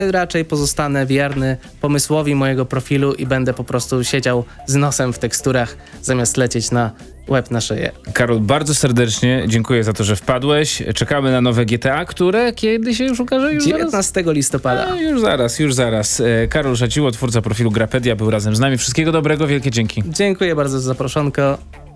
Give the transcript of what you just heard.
raczej pozostanę wierny pomysłowi mojego profilu i będę po prostu siedział z nosem w teksturach, zamiast lecieć na łeb na szyję. Karol, bardzo serdecznie dziękuję za to, że wpadłeś. Czekamy na nowe GTA, które kiedy się już ukaże? 19 listopada. Już zaraz. Karol Szaciło, twórca profilu Grapedia, był razem z nami. Wszystkiego dobrego, wielkie dzięki. Dziękuję bardzo za zaproszonko.